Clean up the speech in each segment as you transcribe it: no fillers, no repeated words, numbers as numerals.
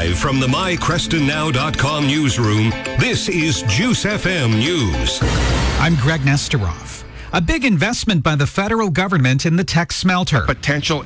Live from the mycrestonnow.com newsroom, this is Juice FM News. I'm Greg Nesterov. A big investment by the federal government in the Teck smelter. Potential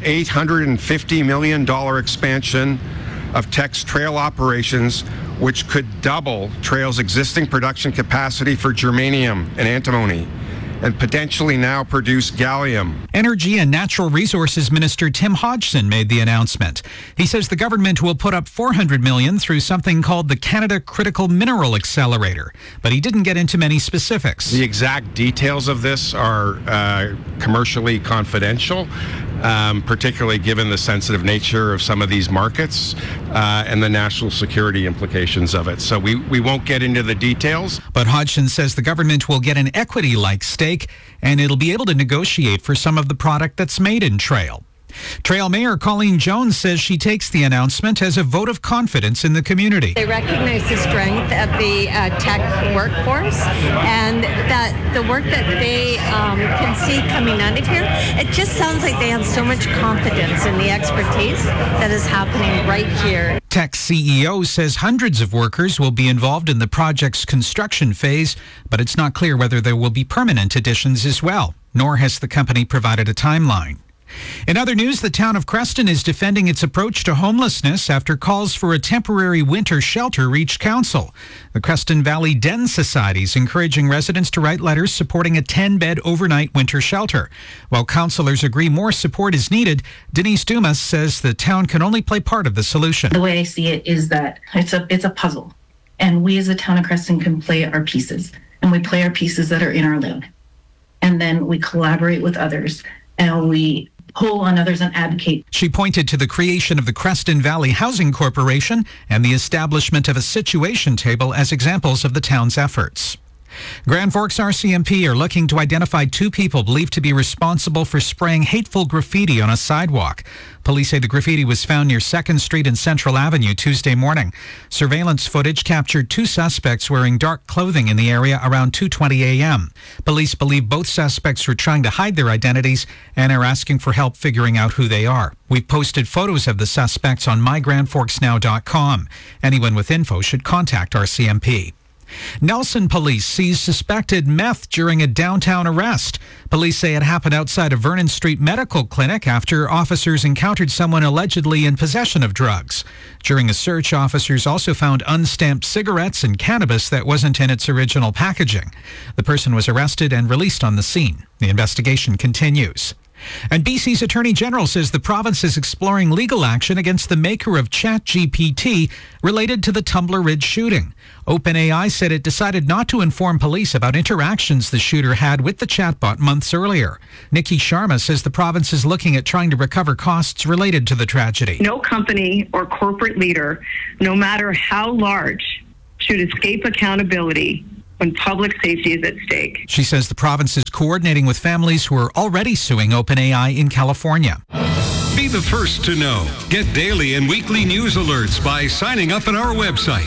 $850 million expansion of Teck's Trail operations, which could double Trail's existing production capacity for germanium and antimony, and potentially now produce gallium. Energy and Natural Resources Minister Tim Hodgson made the announcement. He says the government will put up $400 million through something called the Canada Critical Mineral Accelerator, but he didn't get into many specifics. The exact details of this are commercially confidential, particularly given the sensitive nature of some of these markets and the national security implications of it. So we won't get into the details. But Hodgson says the government will get an equity-like stake, and it'll be able to negotiate for some of the product that's made in Trail. Trail Mayor Colleen Jones says she takes the announcement as a vote of confidence in the community. They recognize the strength of the Teck workforce and that the work that they can see coming out of here, it just sounds like they have so much confidence in the expertise that is happening right here. Teck CEO says hundreds of workers will be involved in the project's construction phase, but it's not clear whether there will be permanent additions as well, nor has the company provided a timeline. In other news, the town of Creston is defending its approach to homelessness after calls for a temporary winter shelter reached council. The Creston Valley Den Society is encouraging residents to write letters supporting a 10-bed overnight winter shelter. While councillors agree more support is needed, Denise Dumas says the town can only play part of the solution. The way I see it is that it's a puzzle, and we as a town of Creston can play our pieces, and we play our pieces that are in our load. And then we collaborate with others, and we pull on others and advocate. She pointed to the creation of the Creston Valley Housing Corporation and the establishment of a situation table as examples of the town's efforts. Grand Forks RCMP are looking to identify two people believed to be responsible for spraying hateful graffiti on a sidewalk. Police say the graffiti was found near 2nd Street and Central Avenue Tuesday morning. Surveillance footage captured two suspects wearing dark clothing in the area around 2:20 a.m. Police believe both suspects were trying to hide their identities and are asking for help figuring out who they are. We've posted photos of the suspects on mygrandforksnow.com. Anyone with info should contact RCMP. Nelson police seized suspected meth during a downtown arrest. Police say it happened outside a Vernon Street medical clinic after officers encountered someone allegedly in possession of drugs. During a search, officers also found unstamped cigarettes and cannabis that wasn't in its original packaging. The person was arrested and released on the scene. The investigation continues. And BC's Attorney General says the province is exploring legal action against the maker of ChatGPT related to the Tumbler Ridge shooting. OpenAI said it decided not to inform police about interactions the shooter had with the chatbot months earlier. Nikki Sharma says the province is looking at trying to recover costs related to the tragedy. No company or corporate leader, no matter how large, should escape accountability when public safety is at stake. She says the province is coordinating with families who are already suing OpenAI in California. Be the first to know. Get daily and weekly news alerts by signing up at our website,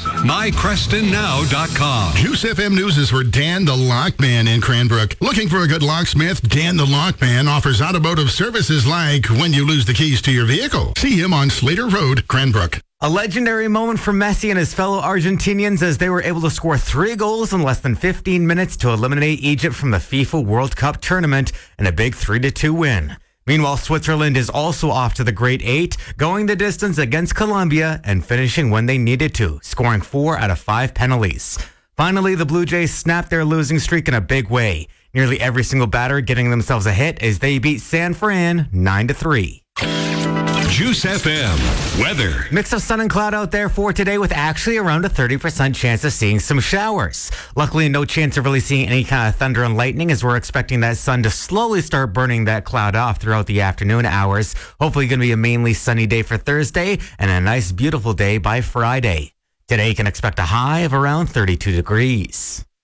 mycrestonnow.com. Juice FM News is for Dan the Lockman in Cranbrook. Looking for a good locksmith? Dan the Lockman offers automotive services like when you lose the keys to your vehicle. See him on Slater Road, Cranbrook. A legendary moment for Messi and his fellow Argentinians as they were able to score 3 goals in less than 15 minutes to eliminate Egypt from the FIFA World Cup tournament in a big 3-2 win. Meanwhile, Switzerland is also off to the Great 8, going the distance against Colombia and finishing when they needed to, scoring 4 out of 5 penalties. Finally, the Blue Jays snapped their losing streak in a big way. Nearly every single batter getting themselves a hit as they beat San Fran 9-3. Juice FM weather. Mix of sun and cloud out there for today with actually around a 30% chance of seeing some showers. Luckily, no chance of really seeing any kind of thunder and lightning as we're expecting that sun to slowly start burning that cloud off throughout the afternoon hours. Hopefully going to be a mainly sunny day for Thursday and a nice beautiful day by Friday. Today you can expect a high of around 32 degrees.